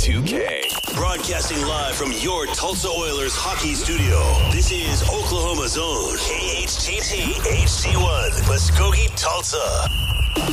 Y2K. Broadcasting live from your Tulsa Oilers hockey studio. This is Oklahoma's own KHTT HD1, Muskogee, Tulsa.